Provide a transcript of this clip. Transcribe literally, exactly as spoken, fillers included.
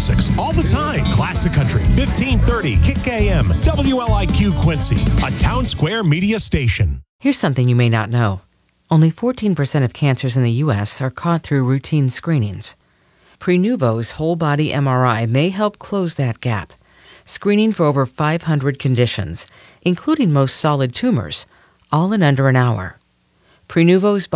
classics all the time. Classic Country, fifteen thirty Kick A M, W L I Q Quincy, a Town Square media station. Here's something you may not know. Only fourteen percent of cancers in the U S are caught through routine screenings. Prenuvo's whole-body M R I may help close that gap, screening for over five hundred conditions, including most solid tumors, all in under an hour. Prenuvo's